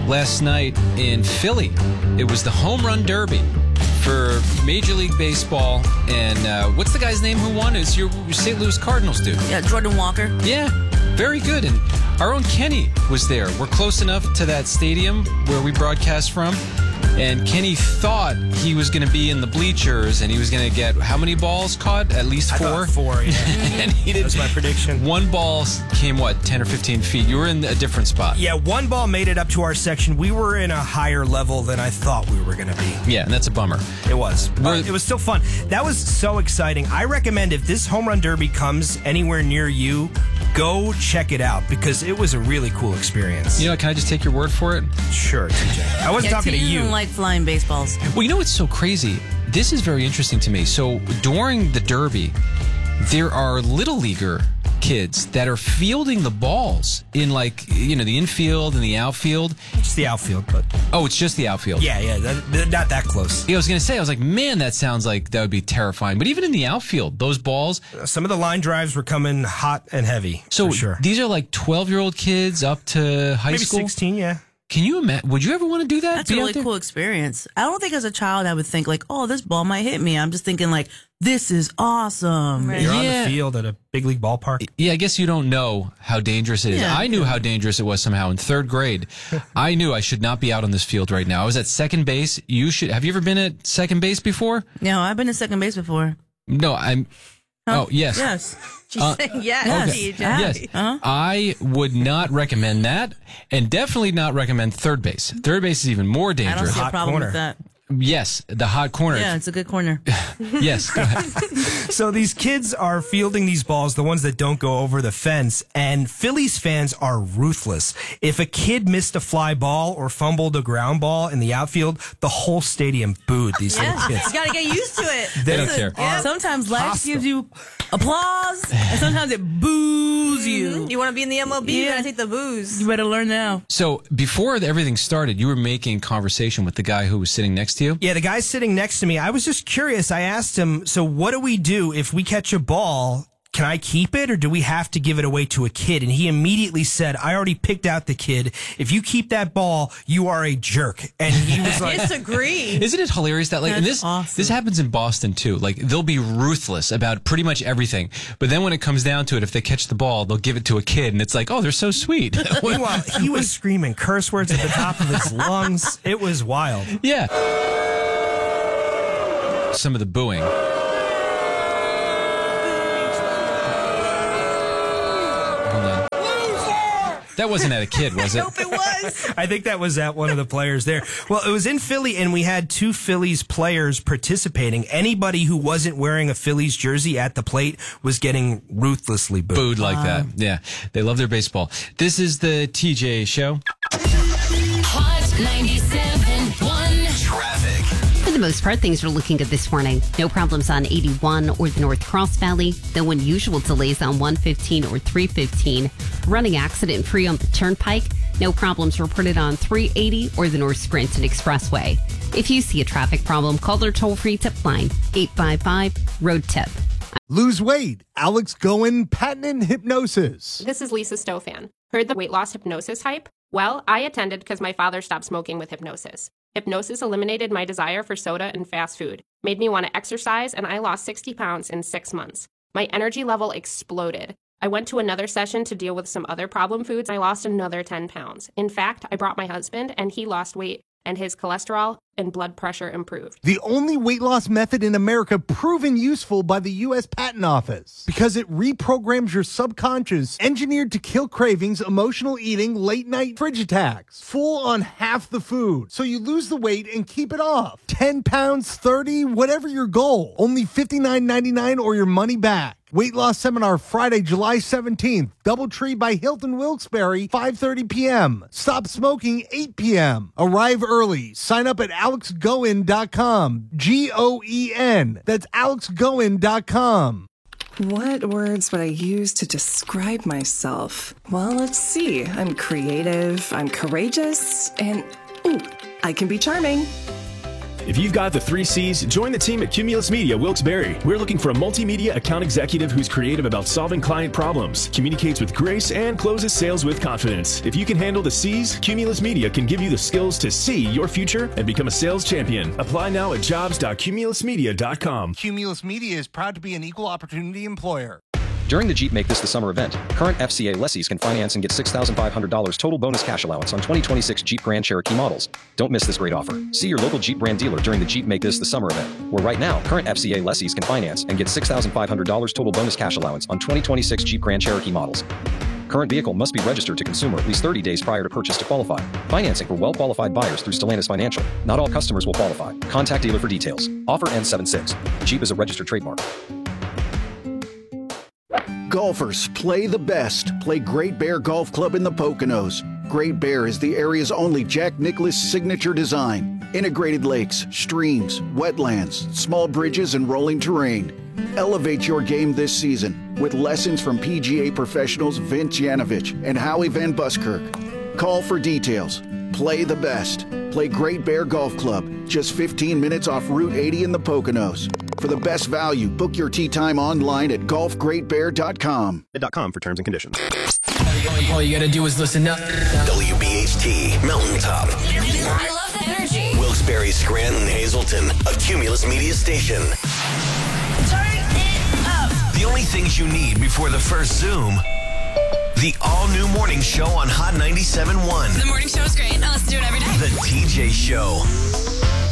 last night in Philly. It was the Home Run Derby for Major League Baseball. And what's the guy's name who won? It's your St. Louis Cardinals dude. Yeah, Jordan Walker. Yeah, very good. And our own Kenny was there. We're close enough to that stadium where we broadcast from. And Kenny thought he was going to be in the bleachers, and he was going to get how many balls caught? At least 4? I thought 4, yeah. And he didn't. That was my prediction. One ball came, 10 or 15 feet? You were in a different spot. Yeah, one ball made it up to our section. We were in a higher level than I thought we were going to be. Yeah, and that's a bummer. It was. It was still fun. That was so exciting. I recommend if this Home Run Derby comes anywhere near you, go check it out because it was a really cool experience. You know, can I just take your word for it? Sure, TJ. I wasn't talking to you. Doesn't like flying baseballs. Well, you know what's so crazy? This is very interesting to me. So during the Derby, there are little leaguer kids that are fielding the balls in the infield and the outfield. Just the outfield, but... Oh, it's just the outfield. Yeah, not that close. Yeah, I was going to say, I was like, man, that sounds like that would be terrifying. But even in the outfield, those balls... Some of the line drives were coming hot and heavy, so for sure. These are like 12-year-old kids up to high school? Maybe 16, yeah. Can you imagine? Would you ever want to do that? That's a really cool experience. I don't think as a child I would think like, oh, this ball might hit me. I'm just thinking like, this is awesome. Right. You're on the field at a big league ballpark. Yeah, I guess you don't know how dangerous it is. Yeah, I knew how dangerous it was somehow in 3rd grade. I knew I should not be out on this field right now. I was at second base. Have you ever been at second base before? No, I've been at second base before. No, I'm... Huh? Oh, yes. Yes. She's saying yes. Okay. TJ. Yes. Huh? I would not recommend that, and definitely not recommend third base. Third base is even more I don't dangerous. see a problem with that. Yes, the hot corner. Yeah, it's a good corner. Yes, go ahead. So these kids are fielding these balls, the ones that don't go over the fence, and Phillies fans are ruthless. If a kid missed a fly ball or fumbled a ground ball in the outfield, the whole stadium booed these little kids. You gotta get used to it. They don't care. Yeah. Sometimes life gives you applause, and sometimes it boos you. You want to be in the MLB? You gotta take the booze. You better learn now. So before everything started, you were making conversation with the guy who was sitting next to you? Yeah, the guy sitting next to me, I was just curious. I asked him, so what do we do if we catch a ball? Can I keep it or do we have to give it away to a kid? And he immediately said, I already picked out the kid. If you keep that ball, you are a jerk. And he was like, Disagree. Isn't it hilarious that and this awesome. This happens in Boston too. Like they'll be ruthless about pretty much everything, but then when it comes down to it, if they catch the ball, they'll give it to a kid, and it's like, oh, they're so sweet. meanwhile, he was screaming curse words at the top of his lungs. It was wild. Yeah. Some of the booing. Hold on. That wasn't at a kid, was it? Nope, it was. I think that was at one of the players there. Well, it was in Philly, and we had 2 Phillies players participating. Anybody who wasn't wearing a Phillies jersey at the plate was getting ruthlessly booed. Booed like that. Yeah. They love their baseball. This is the TJ Show. Hot 97.1 Traffic. For the most part, things are looking good this morning. No problems on 81 or the North Cross Valley. No unusual delays on 115 or 315. Running accident-free on the Turnpike. No problems reported on 380 or the North Scranton Expressway. If you see a traffic problem, call their toll-free tip line, 855-ROAD-TIP. Lose weight. Alex Goen, patented hypnosis. This is Lisa Stofan. Heard the weight loss hypnosis hype? Well, I attended because my father stopped smoking with hypnosis. Hypnosis eliminated my desire for soda and fast food, made me want to exercise, and I lost 60 pounds in 6 months. My energy level exploded. I went to another session to deal with some other problem foods, and I lost another 10 pounds. In fact, I brought my husband, and he lost weight, and his cholesterol and blood pressure improved. The only weight loss method in America proven useful by the U.S. Patent Office because it reprograms your subconscious, engineered to kill cravings, emotional eating, late night fridge attacks, full on half the food. So you lose the weight and keep it off. 10 pounds, 30, whatever your goal. Only $59.99 or your money back. Weight loss seminar Friday, July 17th. Doubletree by Hilton Wilkes-Barre, 5:30 p.m. Stop smoking, 8 p.m. Arrive early. Sign up at alexgoen.com. Goen. That's alexgoen.com. What words would I use to describe myself? Well, let's see. I'm creative, I'm courageous, and, ooh, I can be charming. If you've got the 3 C's, join the team at Cumulus Media Wilkes-Barre. We're looking for a multimedia account executive who's creative about solving client problems, communicates with grace, and closes sales with confidence. If you can handle the C's, Cumulus Media can give you the skills to see your future and become a sales champion. Apply now at jobs.cumulusmedia.com. Cumulus Media is proud to be an equal opportunity employer. During the Jeep Make This the Summer event, current FCA lessees can finance and get $6,500 total bonus cash allowance on 2026 Jeep Grand Cherokee models. Don't miss this great offer. See your local Jeep brand dealer during the Jeep Make This the Summer event, where right now, current FCA lessees can finance and get $6,500 total bonus cash allowance on 2026 Jeep Grand Cherokee models. Current vehicle must be registered to consumer at least 30 days prior to purchase to qualify. Financing for well-qualified buyers through Stellantis Financial. Not all customers will qualify. Contact dealer for details. Offer ends 7/6. Jeep is a registered trademark. Golfers, play the best. Play Great Bear Golf Club in the Poconos. Great Bear is the area's only Jack Nicklaus signature design. Integrated lakes, streams, wetlands, small bridges, and rolling terrain. Elevate your game this season with lessons from PGA professionals Vince Yanovich and Howie Van Buskirk. Call for details. Play the best. Play Great Bear Golf Club, just 15 minutes off Route 80 in the Poconos. For the best value, book your tee time online at golfgreatbear.com. .com for terms and conditions. All you gotta do is listen up. WBHT Mountaintop. I love the energy. Wilkes-Barre, Scranton, Hazleton, a Cumulus Media station. Turn it up. The only things you need before the first Zoom. The all-new morning show on Hot 97.1. The morning show is great. I listen to it every day. The TJ Show.